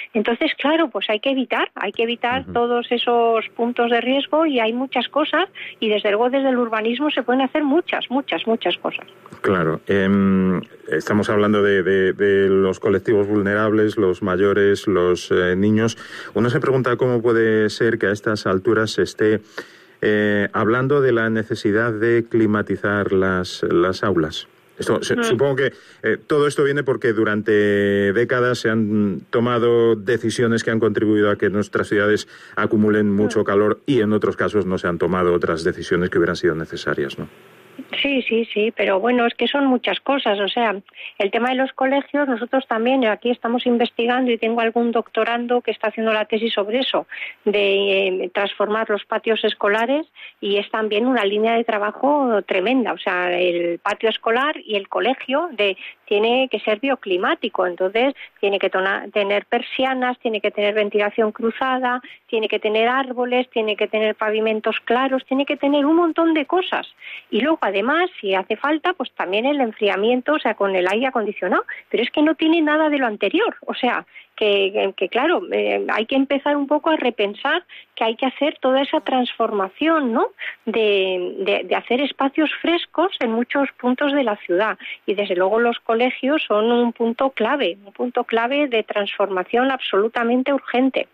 Entonces, claro, pues hay que evitar todos esos puntos de riesgo, y hay muchas cosas, y desde luego desde el urbanismo se pueden hacer muchas cosas. Claro, estamos hablando de los colectivos vulnerables, los mayores, los niños. Uno se pregunta cómo puede ser que a estas alturas se esté hablando de la necesidad de climatizar las aulas. Supongo que todo esto viene porque durante décadas se han tomado decisiones que han contribuido a que nuestras ciudades acumulen mucho calor, y en otros casos no se han tomado otras decisiones que hubieran sido necesarias, ¿no? Sí, pero bueno, es que son muchas cosas. O sea, el tema de los colegios, nosotros también aquí estamos investigando, y tengo algún doctorando que está haciendo la tesis sobre eso, de transformar los patios escolares, y es también una línea de trabajo tremenda. O sea, el patio escolar y el colegio tiene que ser bioclimático, entonces tiene que tener persianas, tiene que tener ventilación cruzada, tiene que tener árboles, tiene que tener pavimentos claros, tiene que tener un montón de cosas. Y luego, además, si hace falta, pues también el enfriamiento, o sea, con el aire acondicionado. Pero es que no tiene nada de lo anterior. O sea, que claro, hay que empezar un poco a repensar que hay que hacer toda esa transformación, ¿no? De hacer espacios frescos en muchos puntos de la ciudad. Y desde luego los colegios son un punto clave de transformación absolutamente urgente.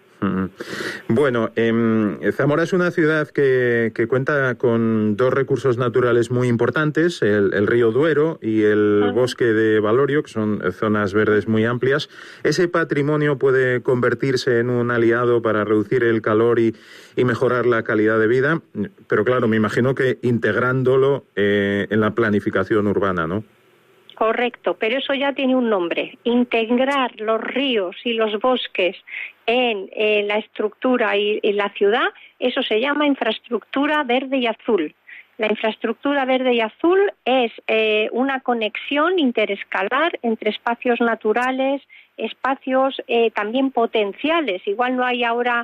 Bueno, Zamora es una ciudad que cuenta con dos recursos naturales muy importantes, el río Duero y el bosque de Valorio, que son zonas verdes muy amplias. ¿Ese patrimonio puede convertirse en un aliado para reducir el calor y mejorar la calidad de vida? Pero claro, me imagino que integrándolo en la planificación urbana, ¿no? Correcto, pero eso ya tiene un nombre. Integrar los ríos y los bosques en la estructura y en la ciudad, eso se llama infraestructura verde y azul. La infraestructura verde y azul es una conexión interescalar entre espacios naturales, espacios también potenciales. Igual no hay ahora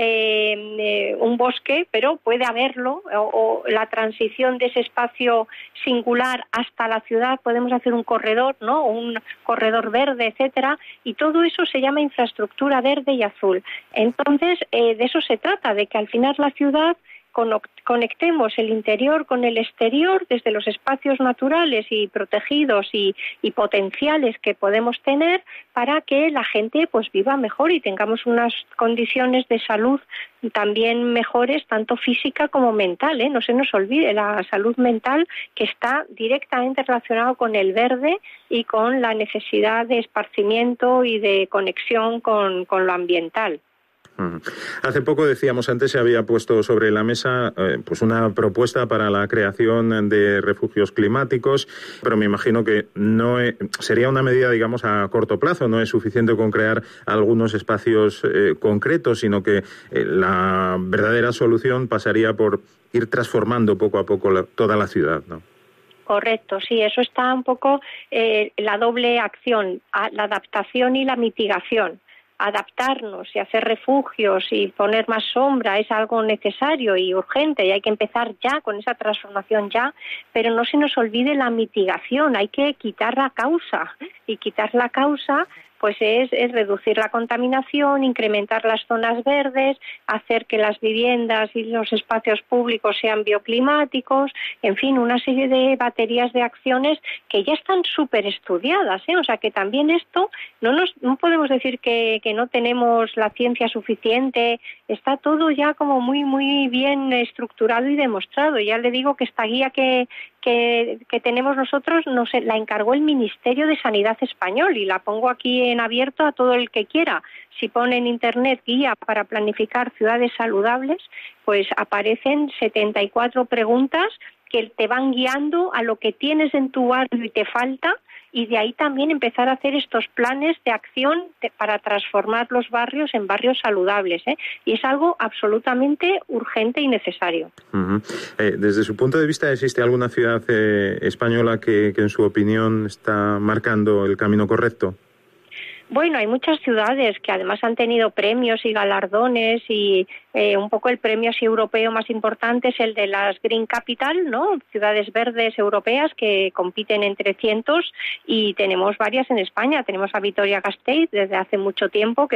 un bosque, pero puede haberlo, o la transición de ese espacio singular hasta la ciudad. Podemos hacer un corredor, ¿no? Un corredor verde, etcétera, y todo eso se llama infraestructura verde y azul. Entonces, de eso se trata, de que al final la ciudad conectemos el interior con el exterior desde los espacios naturales y protegidos y potenciales que podemos tener, para que la gente pues viva mejor y tengamos unas condiciones de salud también mejores, tanto física como mental, ¿eh? No se nos olvide la salud mental, que está directamente relacionado con el verde y con la necesidad de esparcimiento y de conexión con lo ambiental. Hace poco, decíamos antes, se había puesto sobre la mesa pues una propuesta para la creación de refugios climáticos, pero me imagino que no sería una medida, digamos, a corto plazo. No es suficiente con crear algunos espacios concretos, sino que la verdadera solución pasaría por ir transformando poco a poco toda la ciudad, ¿no? Correcto, sí, eso está un poco la doble acción, la adaptación y la mitigación. Adaptarnos y hacer refugios y poner más sombra es algo necesario y urgente, y hay que empezar ya con esa transformación ya, pero no se nos olvide la mitigación. Hay que quitar la causa, y quitar la causa pues es reducir la contaminación, incrementar las zonas verdes, hacer que las viviendas y los espacios públicos sean bioclimáticos, en fin, una serie de baterías de acciones que ya están súper estudiadas, ¿eh? O sea que también esto no podemos decir que no tenemos la ciencia suficiente, está todo ya como muy bien estructurado y demostrado. Ya le digo que esta guía que tenemos nosotros la encargó el Ministerio de Sanidad español, y la pongo aquí en abierto a todo el que quiera. Si pone en internet guía para planificar ciudades saludables, pues aparecen 74 preguntas que te van guiando a lo que tienes en tu barrio y te falta, y de ahí también empezar a hacer estos planes de acción para transformar los barrios en barrios saludables, ¿eh? Y es algo absolutamente urgente y necesario. Desde su punto de vista, ¿existe alguna ciudad española que en su opinión está marcando el camino correcto? Bueno, hay muchas ciudades que además han tenido premios y galardones, y un poco el premio así europeo más importante es el de las Green Capital, ¿no? Ciudades verdes europeas que compiten entre cientos, y tenemos varias en España. Tenemos a Vitoria-Gasteiz desde hace mucho tiempo, que